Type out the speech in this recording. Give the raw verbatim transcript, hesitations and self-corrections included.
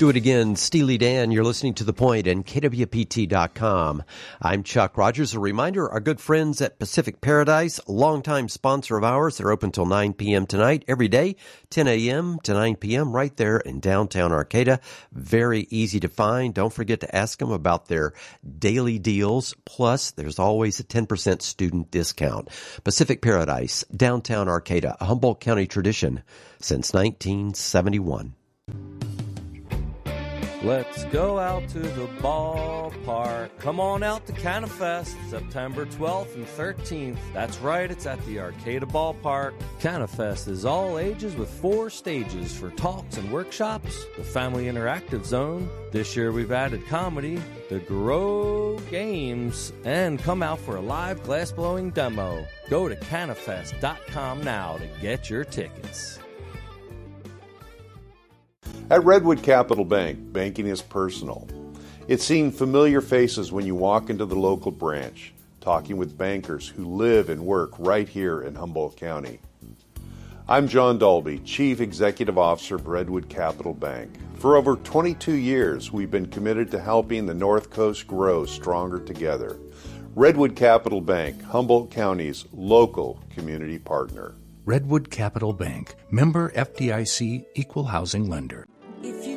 Do it again. Steely Dan, you're listening to The Point and K W P T dot com. I'm Chuck Rogers. A reminder, our good friends at Pacific Paradise, longtime sponsor of ours. They're open till nine p.m. tonight, every day, ten a.m. to nine p.m. right there in downtown Arcata. Very easy to find. Don't forget to ask them about their daily deals. Plus, there's always a ten percent student discount. Pacific Paradise, downtown Arcata, a Humboldt County tradition since nineteen seventy-one. Let's go out to the ballpark. Come on out to CanaFest, September twelfth and thirteenth. That's right, it's at the Arcata Ballpark. CanaFest is all ages with four stages for talks and workshops, the Family Interactive Zone. This year we've added comedy, the Grow Games, and come out for a live glass-blowing demo. Go to canafest dot com now to get your tickets. At Redwood Capital Bank, banking is personal. It's seeing familiar faces when you walk into the local branch, talking with bankers who live and work right here in Humboldt County. I'm John Dolby, Chief Executive Officer of Redwood Capital Bank. For over twenty-two years, we've been committed to helping the North Coast grow stronger together. Redwood Capital Bank, Humboldt County's local community partner. Redwood Capital Bank, member F D I C, equal housing lender.